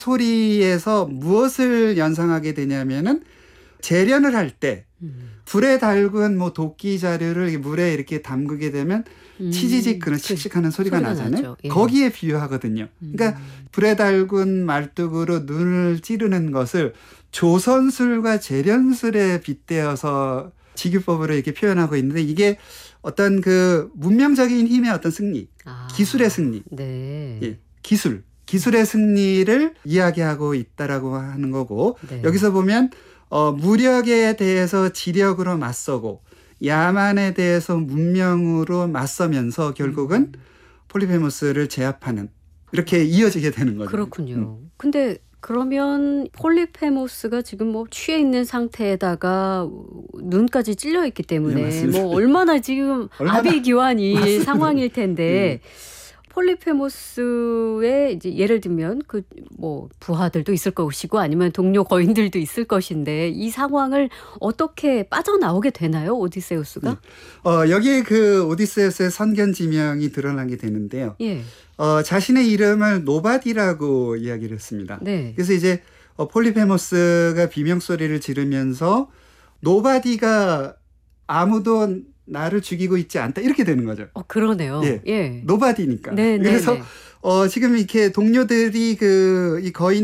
소리에서 무엇을 연상하게 되냐면은 재련을 할 때 불에 달군 뭐 도끼 자루를 물에 이렇게 담그게 되면 치지직 그런 씩씩하는 소리가 나잖아요. 예. 거기에 비유하거든요. 그러니까 불에 달군 말뚝으로 눈을 찌르는 것을 조선술과 재련술에 빗대어서 직유법으로 이렇게 표현하고 있는데 이게 어떤 그 문명적인 힘의 어떤 승리, 기술의 승리, 네. 예, 기술의 승리를 이야기하고 있다라고 하는 거고 네. 여기서 보면 무력에 대해서 지력으로 맞서고 야만에 대해서 문명으로 맞서면서 결국은 폴리페모스를 제압하는 이렇게 이어지게 되는 거죠. 그렇군요. 근데 그러면 폴리페모스가 지금 뭐 취해 있는 상태에다가 눈까지 찔려 있기 때문에 네, 뭐 얼마나 지금 아비규환이 맞습니다. 상황일 텐데 폴리페모스의 이제 예를 들면 그 뭐 부하들도 있을 것이고 아니면 동료 거인들도 있을 것인데 이 상황을 어떻게 빠져나오게 되나요, 오디세우스가? 여기에 그 오디세우스의 선견지명이 드러나게 되는데요. 예. 자신의 이름을 노바디라고 이야기를 했습니다. 네. 그래서 이제 폴리페모스가 비명소리를 지르면서 노바디가 아무도 나를 죽이고 있지 않다 이렇게 되는 거죠. 그러네요. 예. 예. 노바디니까. 네, 그래서 네. 지금 이렇게 동료들이 이 거인